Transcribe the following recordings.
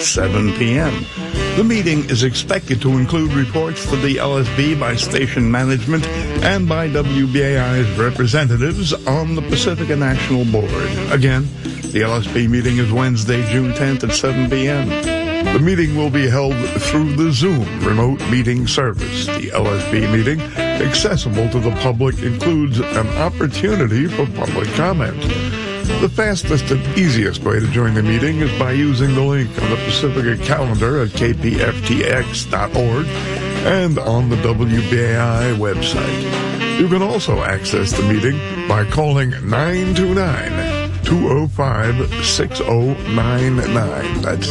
7 p.m. The meeting is expected to include reports to the LSB by station management and by WBAI's representatives on the Pacifica National Board. Again, the LSB meeting is Wednesday, June 10th at 7 p.m. The meeting will be held through the Zoom remote meeting service. The LSB meeting, accessible to the public, includes an opportunity for public comment. The fastest and easiest way to join the meeting is by using the link on the Pacifica calendar at kpftx.org and on the WBAI website. You can also access the meeting by calling 929-205-6099. That's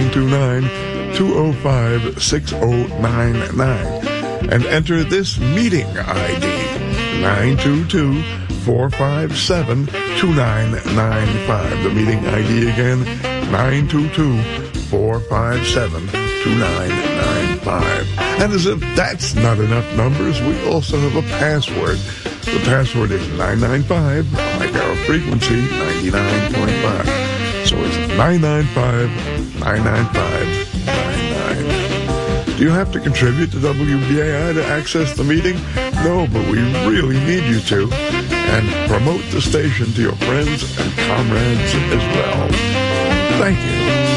929-205-6099. And enter this meeting ID, 922-457-2995. The meeting ID again, 922-457-2995. And as if that's not enough numbers, we also have a password. The password is 995, like our frequency, 99.5. So it's 995-995-99. Do you have to contribute to WBAI to access the meeting? No, but we really need you to. And promote the station to your friends and comrades as well. Thank you.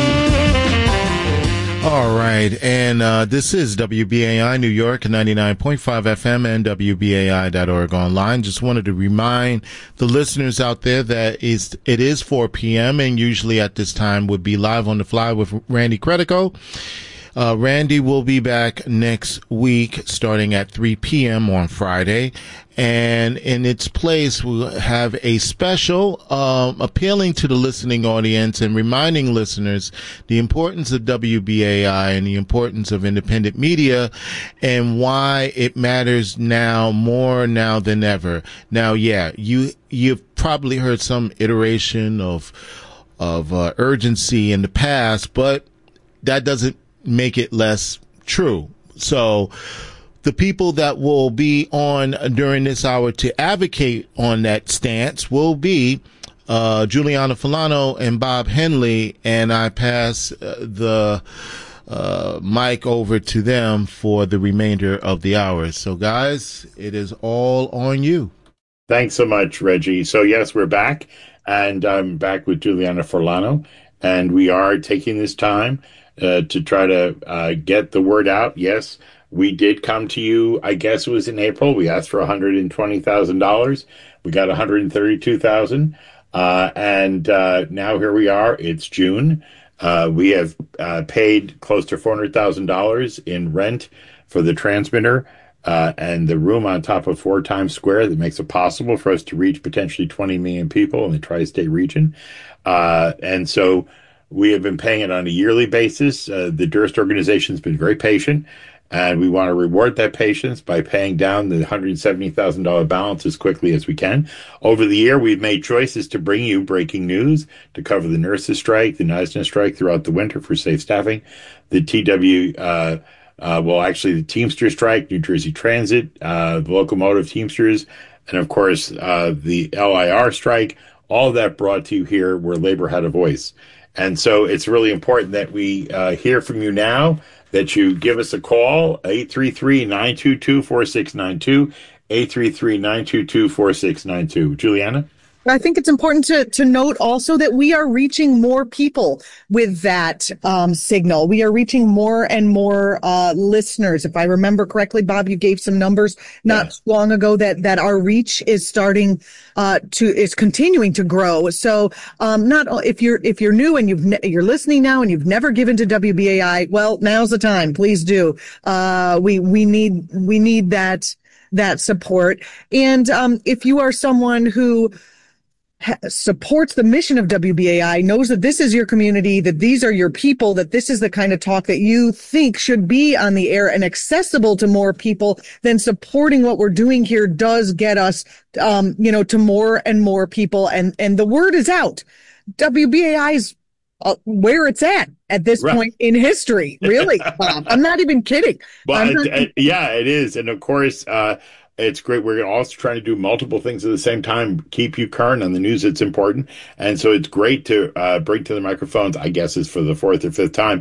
All right, and this is WBAI New York, 99.5 FM and WBAI.org online. Just wanted to remind the listeners out there that it is 4 p.m. and usually at this time would be live on the fly with Randy Credico. Randy will be back next week starting at 3 p.m. on Friday. And in its place, we'll have a special appealing to the listening audience and reminding listeners the importance of WBAI and the importance of independent media and why it matters now more now than ever. Now, yeah, you've probably heard some iteration of urgency in the past, but that doesn't make it less true. So the people that will be on during this hour to advocate on that stance will be Juliana Filano and Bob Henley, and I pass the mic over to them for the remainder of the hour. So, guys, it is all on you. Thanks so much, Reggie. So, yes, we're back, and I'm back with Juliana Filano, and we are taking this time to try to get the word out. Yes, we did come to you, I guess it was in April. We asked for $120,000. We got $132,000. And now here we are. It's June. We have paid close to $400,000 in rent for the transmitter and the room on top of 4 Times Square that makes it possible for us to reach potentially 20 million people in the tri-state region. And so we have been paying it on a yearly basis. The Durst organization has been very patient, and we want to reward that patience by paying down the $170,000 balance as quickly as we can. Over the year, we've made choices to bring you breaking news, to cover the nurses' strike, the NISNA strike throughout the winter for safe staffing, the the Teamster strike, New Jersey Transit, the locomotive Teamsters, and of course, the LIR strike. All of that brought to you here where labor had a voice. And so it's really important that we hear from you now, that you give us a call, 833-922-4692, 833-922-4692. Juliana? I think it's important to note also that we are reaching more people with that signal. We are reaching more and more listeners. If I remember correctly, Bob, you gave some numbers not long ago that our reach is starting is continuing to grow. So if you're new and you're listening now and you've never given to WBAI, well, now's the time. Please do. We need that support. And if you are someone who supports the mission of WBAI, knows that this is your community, that these are your people, that this is the kind of talk that you think should be on the air and accessible to more people, then supporting what we're doing here does get us, to more and more people. And the word is out. WBAI is where it's at this point in history. Really, Bob. I'm not even kidding. Well, yeah, it is. And of course, it's great. We're also trying to do multiple things at the same time, keep you current on the news that's important. And so it's great to bring to the microphones, I guess it's for the 4th or 5th time,